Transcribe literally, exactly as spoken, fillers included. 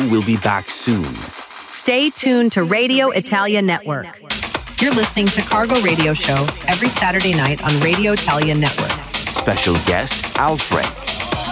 will be back soon. Stay tuned to Radio Italia Network. You're listening to Cargo Radio Show every Saturday night on Radio Italia Network. Special guest, Alfred.